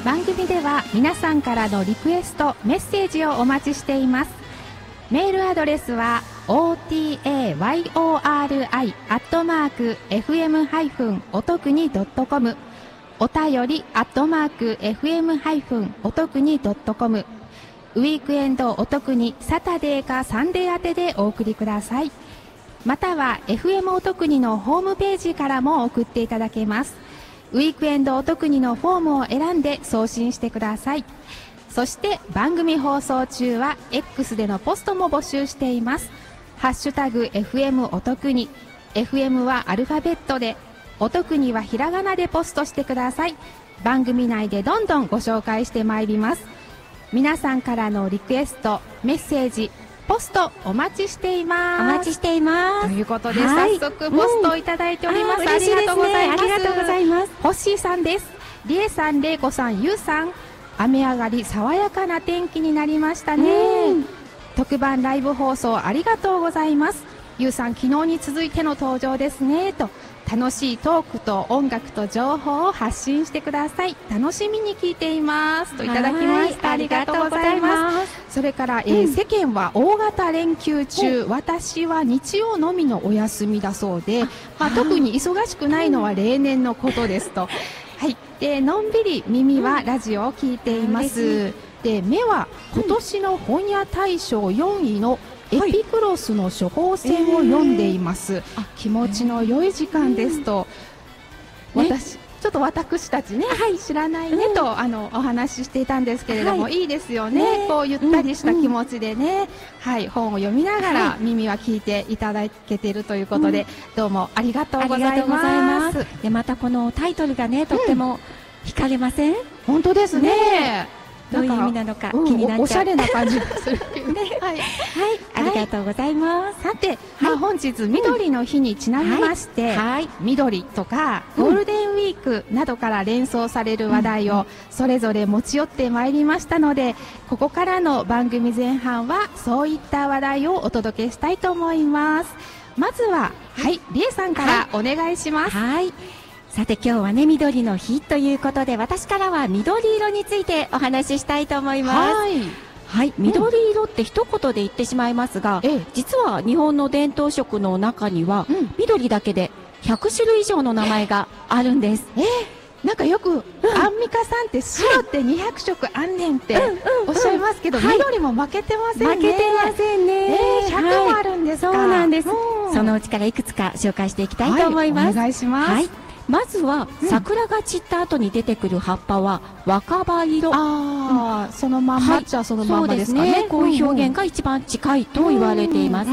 番組では皆さんからのリクエストメッセージをお待ちしています。メールアドレスは otayori@fm- おとくに .com、 おたより@fm- おとくに .com、 ウィークエンドおとくにサタデーかサンデー宛てでお送りください。または FM おとくにのホームページからも送っていただけます。ウィークエンドおとくにのフォームを選んで送信してください。そして番組放送中は X でのポストも募集しています。ハッシュタグ FM おとくに、 FM はアルファベットで、おとくにはひらがなでポストしてください。番組内でどんどんご紹介してまいります。皆さんからのリクエストメッセージポストお待ちしています。 お待ちしています。 ということで、早速ポストをいただいております。ありがとうございます。 ありがとうございます。 ホッシーさんです。リエさん、レイコさん、ユウさん、雨上がり爽やかな天気になりましたね。特番ライブ放送ありがとうございます。ユウさん、昨日に続いての登場ですねと、楽しいトークと音楽と情報を発信してください。楽しみに聞いていますといただきました。ありがとうございます。それから、世間は大型連休中、私は日曜のみのお休みだそうで、特に忙しくないのは例年のことですと。はい、でのんびり耳はラジオを聞いています。で、目は今年の本屋大賞4位のエピクロスの処方箋を読んでいます。気持ちの良い時間ですと、ちょっと私たちね、知らないねとお話ししていたんですけれども、いいですよね、こうゆったりした気持ちでね、本を読みながら耳は聞いていただけているということで、どうもありがとうございます。 で、またこのタイトルがね、とっても惹かれません？ 本当ですね。 どういう意味なのか気になっちゃう。 おしゃれな感じがするね。 はい、ありがとうございます。 さて、本日緑の日にちなみまして、緑とかゴールデンウィークなどから連想される話題をそれぞれ持ち寄ってまいりましたので、ここからの番組前半はそういった話題をお届けしたいと思います。まずは、リエさんからお願いします。 さて、今日はね、緑の日ということで、私からは緑色についてお話ししたいと思います。緑色って一言で言ってしまいますが、実は日本の伝統色の中には、緑だけで100種類以上の名前があるんです。 なんかよく、アンミカさんって白って200色あんねんっておっしゃいますけど、緑も負けてませんね。 負けてませんね。 100もあるんですか？ そうなんです。そのうちからいくつか紹介していきたいと思います。 お願いします。 まずは、桜が散った後に出てくる葉っぱは若葉色。 そのまんまっちゃそのまんまですかね。 こういう表現が一番近いと言われています。